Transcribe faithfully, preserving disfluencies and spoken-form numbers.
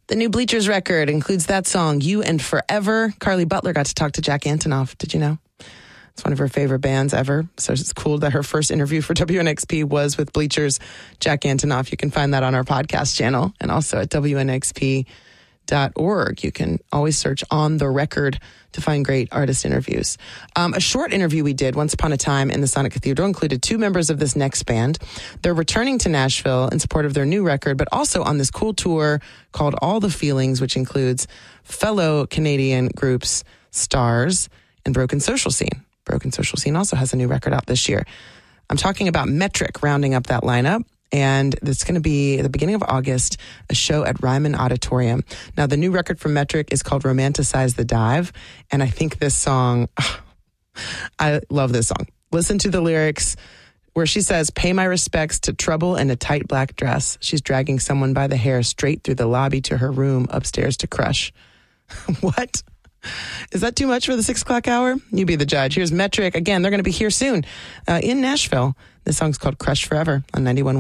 The new Bleachers record includes that song, You and Forever. Carly Butler got to talk to Jack Antonoff. Did you know? It's one of her favorite bands ever. So it's cool that her first interview for W N X P was with Bleachers' Jack Antonoff. You can find that on our podcast channel and also at W N X P dot org. You can always search On the Record to find great artist interviews. Um, a short interview we did once upon a time in the Sonic Cathedral included two members of this next band. They're returning to Nashville in support of their new record, but also on this cool tour called All the Feelings, which includes fellow Canadian groups Stars and Broken Social Scene. Broken Social Scene also has a new record out this year. I'm talking about Metric rounding up that lineup. And it's going to be at the beginning of August, a show at Ryman Auditorium. Now, the new record from Metric is called Romanticize the Dive. And I think this song, oh, I love this song. Listen to the lyrics where she says, pay my respects to Trouble in a tight black dress. She's dragging someone by the hair straight through the lobby to her room upstairs to crush. What? Is that too much for the six o'clock hour? You be the judge. Here's Metric. Again, they're going to be here soon uh, in Nashville. This song's called Crush Forever on ninety-one.